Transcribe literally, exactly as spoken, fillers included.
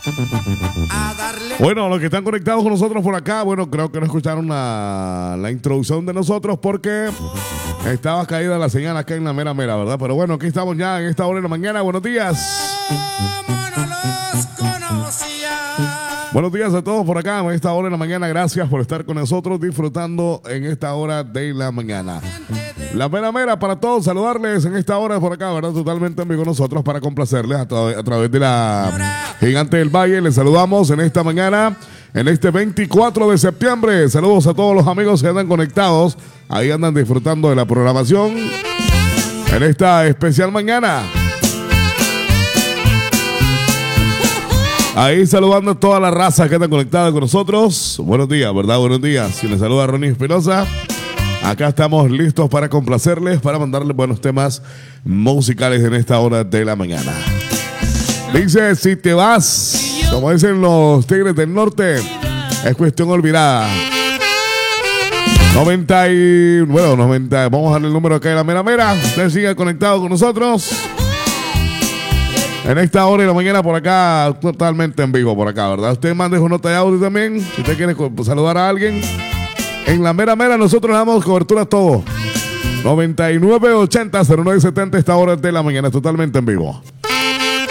Bueno, los que están conectados con nosotros por acá, bueno, creo que no escucharon la, la introducción de nosotros porque estaba caída la señal acá en la mera mera, ¿verdad? Pero bueno, aquí estamos ya en esta hora de la mañana. Buenos días. Buenos días a todos por acá en esta hora de la mañana. Gracias por estar con nosotros disfrutando en esta hora de la mañana. La mera mera para todos, saludarles en esta hora por acá, ¿verdad? Totalmente en vivo nosotros para complacerles a, tra a través de la Gigante del Valle. Les saludamos en esta mañana, en este veinticuatro de septiembre. Saludos a todos los amigos que andan conectados. Ahí andan disfrutando de la programación en esta especial mañana. Ahí saludando a toda la raza que está conectada con nosotros. Buenos días, ¿verdad? Buenos días. Y les saluda Ronnie Espinosa. Acá estamos listos para complacerles, para mandarles buenos temas musicales en esta hora de la mañana. Dice, si te vas, como dicen los Tigres del Norte, es cuestión olvidada. noventa y... Bueno, noventa. Vamos a darle el número acá de la mera mera. Usted sigue conectado con nosotros. En esta hora de la mañana por acá, totalmente en vivo por acá, ¿verdad? Usted mande su nota de audio también, si usted quiere saludar a alguien. En la mera mera nosotros damos cobertura a todo. noventa y nueve ochenta cero nueve setenta esta hora de la mañana, totalmente en vivo.